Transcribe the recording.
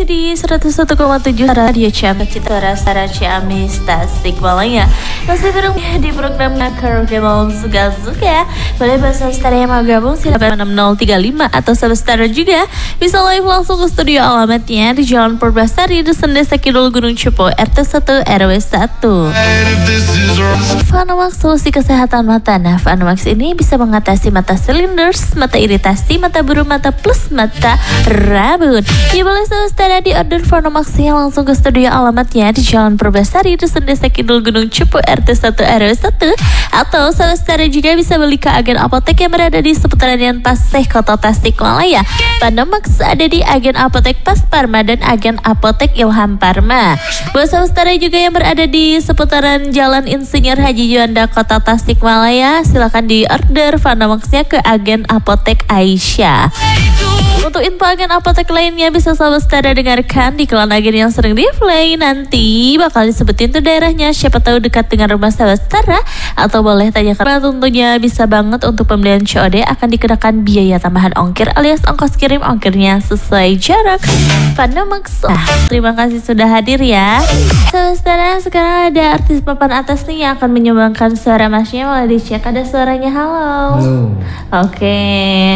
masih di 101,7 Radio Ciamis, Suara Ciamis, Tasikmalaya. Masih di program Karaoke Malam Suka-Suka. Boleh bahasa Saudara yang mau gabung silakan 6035 atau Saudara juga bisa live langsung ke studio alamatnya di Jalan Purbasari, Dusun Desa Kidul, Gunung Cepo, RT 1 RW 1. Vanomax solusi kesehatan mata. Nah, Vanomax ini bisa mengatasi mata cylinders, mata iritasi, mata biru, mata plus, mata rabun. Ya boleh saudara di order Vanomaxnya langsung ke studio alamatnya di Jalan Purbasari, Dusun Desa Kidul, Gunung Cepo, RT 1 RW 1. Atau saudara juga bisa beli ke agen apotek yang berada di seputaran Paseh, Kota Tasikmalaya. Vanomax ada di agen apotek Pas Parma dan agen apotek Ilham Parma. Buat saudara juga yang berada di seputaran Jalan Insinyur Haji Juanda, Kota Tasikmalaya, silakan di order Vanomaxnya ke agen apotek Aisyah. Untuk info agen apotek lainnya bisa saudara dengarkan di iklan agen yang sering di play. Nanti bakal disebutin tuh daerahnya, siapa tahu dekat dengan rumah saudara, atau boleh tanya karena tentunya bisa banget untuk pembelian COD akan dikenakan biaya tambahan ongkir alias ongkos kirim ongkirnya sesuai jarak. Vanomax. Terima kasih sudah hadir ya. Saudara, sekarang ada artis papan atas nih yang akan menyumbangkan suara masnya. Boleh dicek ada suaranya. Halo. Halo. Oke.